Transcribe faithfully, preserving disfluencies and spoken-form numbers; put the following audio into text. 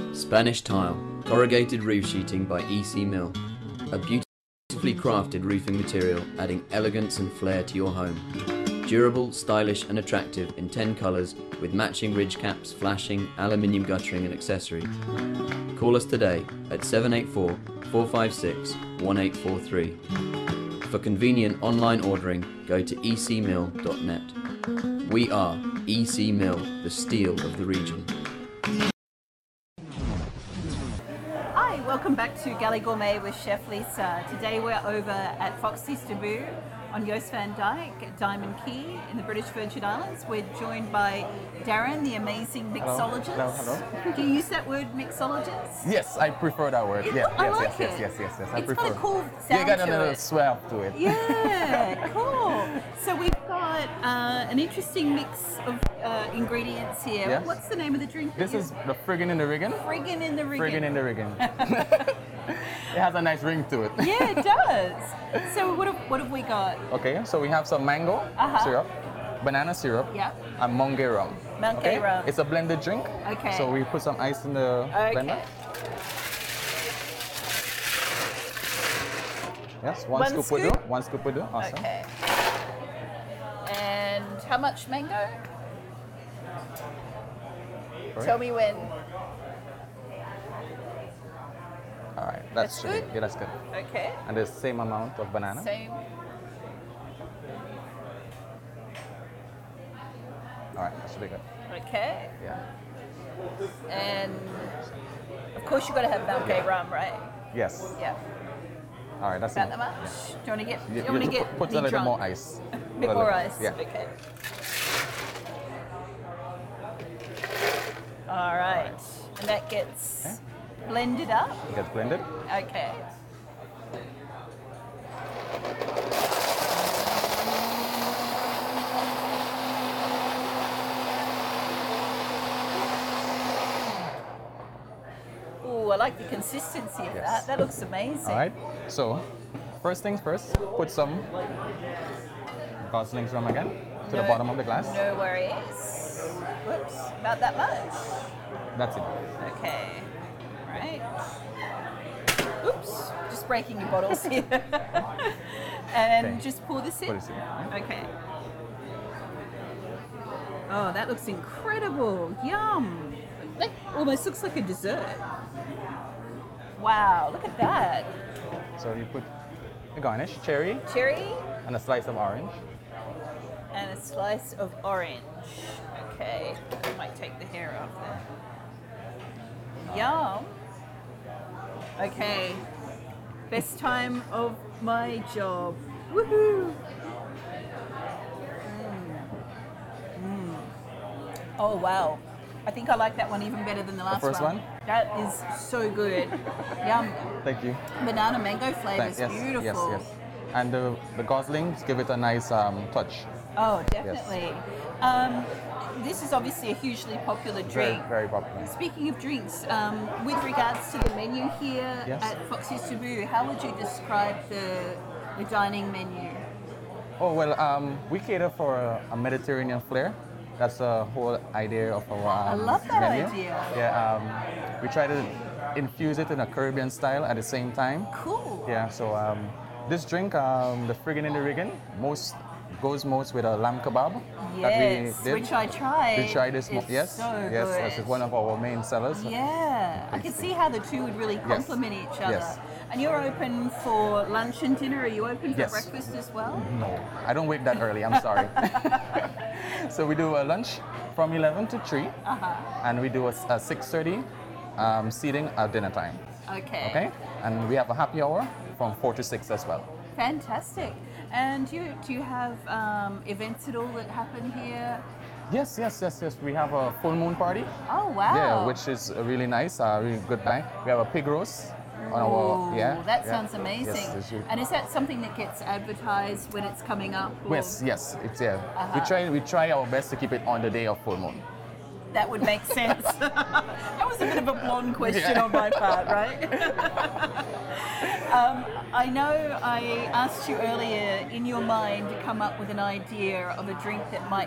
Spanish tile, corrugated roof sheeting by E C Mill. A beautifully crafted roofing material adding elegance and flair to your home. Durable, stylish and attractive in ten colours with matching ridge caps, flashing, aluminium guttering and accessory. Call us today at seven eight four, four five six, one eight four three. For convenient online ordering, go to e c mill dot net. We are E C Mill, the steel of the region. Hi, welcome back to Galley Gourmet with Chef Lisa. Today we're over at Foxy's Taboo on Joost van Dyke at Diamond Key in the British Virgin Islands. We're joined by Darren, the amazing mixologist. Hello, hello, hello. Do you use that word, mixologist? Yes, I prefer that word. Yeah, I yes, like yes, it. yes, yes, yes, yes. I It's prefer. got a cool Yeah, sound got a to little it. swell to it. Yeah, cool. So we've got uh, an interesting mix of uh, ingredients here. Yes. What's the name of the drink? This is the friggin' in the riggin'. Friggin' in the Riggin'. Friggin' in the riggin'. It has a nice ring to it. Yeah, it does. So what have, what have we got? Okay, so we have some mango Uh-huh. syrup, banana syrup, Yeah. and monkey rum. Monkey rum. It's a blended drink. Okay. So we put some ice in the Okay. blender. Yes, one, One scoop scoop? will do. One scoop will do. Awesome. Okay. And how much mango? Correct. Tell me when. All right, that's, That's should be- good? Yeah, that's good. Okay. And the same amount of banana. Same. All right, that should be good. Okay. Yeah. And of course you've got to have monkey rum, right? Yes. Yeah. All right, that's About that enough. much? Do you want to get? Do You, you want to you get put, put me a little drunk? more ice. A A bit little more bit. ice. Yeah. Okay. All right. And that gets Okay. blended up. It gets blended. Okay. Ooh, I like the consistency of Yes. that. That looks amazing. All right. So, first things first, put some Gosling's rum again to the No- bottom of the glass. No worries. Whoops, about that much. That's it. Okay. Right. Oops, just breaking your bottles here. And Okay. just pour this in. Pour this in. Okay. Oh, that looks incredible. Yum. That almost looks like a dessert. Wow, look at that. So you put a garnish, cherry, Cherry and a slice of orange. and a slice of orange. Okay, I might take the hair off there. Yum. Okay, best time of my job. Woohoo! Mm. Mm. Oh wow, I think I like that one even better than the last first one? That is so good. Yum. Thank you. Banana mango flavor is Thank- yes, beautiful. yes, yes. And the, the Goslings give it a nice um, touch. Oh, definitely. Um, this is obviously a hugely popular Very, drink. very popular. Speaking of drinks, um, with regards to the menu here Yes. at Foxy's Taboo, how would you describe the, the dining menu? Oh, well, um, we cater for a, a Mediterranean flair. That's the whole idea of our um, I love that menu. idea. Yeah, um, we try to infuse it in a Caribbean style at the same time. Cool. Yeah, so um, this drink, um, the friggin' in the riggin', most goes most with a lamb kebab Yes, that we did. which I tried. We tried this. mo- It's yes, so yes, good. this is one of our main sellers. Yeah, I can see how the two would really complement each other. Yes. And you're open for lunch and dinner. Are you open for Yes. breakfast as well? No, I don't wake that early. I'm sorry. So we do a lunch from eleven to three, Uh-huh. and we do a, a six thirty um, seating at dinner time. Okay. Okay, and we have a happy hour from four to six as well. Fantastic. And do you, do you have um, events at all that happen here? Yes, yes, yes, yes. We have a full moon party. Oh, wow. Yeah, which is really nice. Uh, really good time. We have a pig roast on our Ooh, yeah. that yeah. sounds amazing. Yes, it's really- And is that something that gets advertised when it's coming up? or- yes, yes, it's yeah. Uh-huh. We try we try our best to keep it on the day of full moon. That would make sense. That was a bit of a blonde question Yeah. on my part, right? um, I know I asked you earlier in your mind to come up with an idea of a drink that might